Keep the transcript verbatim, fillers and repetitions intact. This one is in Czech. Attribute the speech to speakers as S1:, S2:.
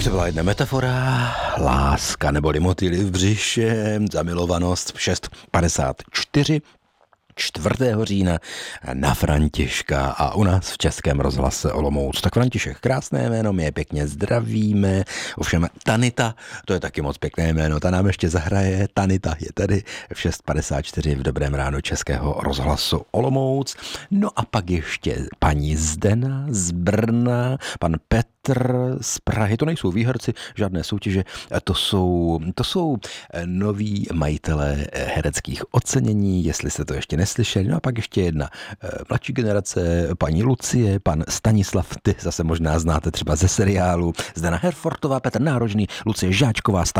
S1: to byla jedna metafora, láska neboli motýly v břiše, zamilovanost v šest padesát čtyři. čtvrtého října na Františka a u nás v Českém rozhlase Olomouc. Tak František, krásné jméno, my je pěkně zdravíme. Ovšem Tanita, to je taky moc pěkné jméno, ta nám ještě zahraje. Tanita je tady v šest padesát čtyři v dobrém ráno Českého rozhlasu Olomouc. No a pak ještě paní Zdena z Brna, pan Petr z Prahy, to nejsou výherci žádné soutěže, to jsou, to jsou noví majitelé hereckých ocenění, jestli jste to ještě neslyšeli. No a pak ještě jedna mladší generace, paní Lucie, pan Stanislav, ty zase možná znáte třeba ze seriálu, Zdena Herfortová, Petr Nárožný, Lucie Žáčková,